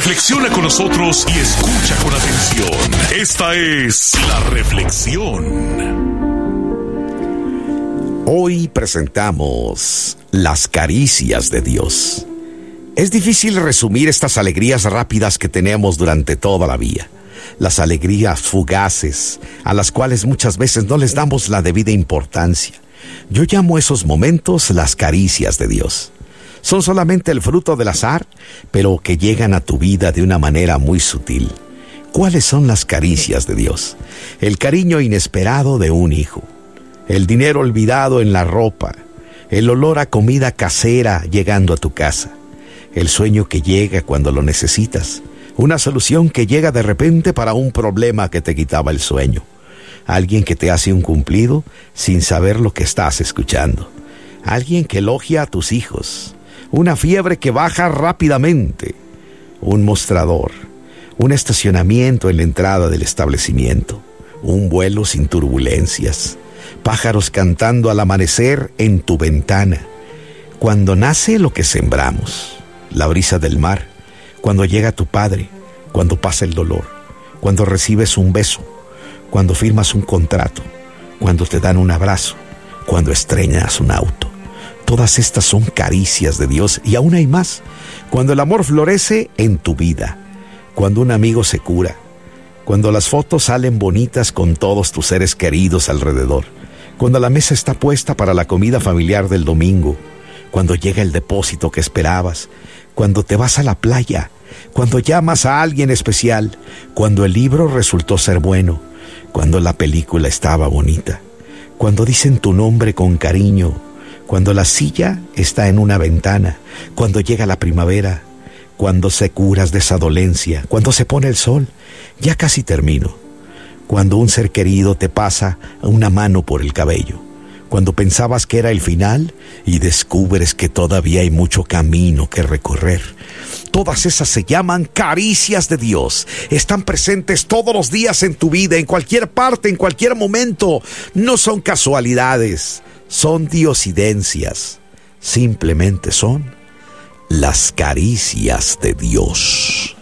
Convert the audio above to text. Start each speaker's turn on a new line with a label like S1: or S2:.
S1: Reflexiona con nosotros y escucha con atención. Esta es La Reflexión.
S2: Hoy presentamos las caricias de Dios. Es difícil resumir estas alegrías rápidas que tenemos durante toda la vida. Las alegrías fugaces, a las cuales muchas veces no les damos la debida importancia. Yo llamo esos momentos las caricias de Dios. Son solamente el fruto del azar, pero que llegan a tu vida de una manera muy sutil. ¿Cuáles son las caricias de Dios? El cariño inesperado de un hijo. El dinero olvidado en la ropa, el olor a comida casera llegando a tu casa, el sueño que llega cuando lo necesitas, una solución que llega de repente para un problema que te quitaba el sueño, alguien que te hace un cumplido sin saber lo que estás escuchando, alguien que elogia a tus hijos, una fiebre que baja rápidamente, un mostrador, un estacionamiento en la entrada del establecimiento, un vuelo sin turbulencias, pájaros cantando al amanecer en tu ventana, cuando nace lo que sembramos, la brisa del mar, cuando llega tu padre, cuando pasa el dolor, cuando recibes un beso, cuando firmas un contrato, cuando te dan un abrazo, cuando estrenas un auto. Todas estas son caricias de Dios y aún hay más, cuando el amor florece en tu vida, cuando un amigo se cura, cuando las fotos salen bonitas con todos tus seres queridos alrededor, cuando la mesa está puesta para la comida familiar del domingo, cuando llega el depósito que esperabas, cuando te vas a la playa, cuando llamas a alguien especial, cuando el libro resultó ser bueno, cuando la película estaba bonita, cuando dicen tu nombre con cariño, cuando la silla está en una ventana, cuando llega la primavera, cuando se curas de esa dolencia, cuando se pone el sol. Ya casi termino. Cuando un ser querido te pasa una mano por el cabello, cuando pensabas que era el final y descubres que todavía hay mucho camino que recorrer. Todas esas se llaman caricias de Dios. Están presentes todos los días en tu vida, en cualquier parte, en cualquier momento. No son casualidades, son diosidencias. Simplemente son las caricias de Dios.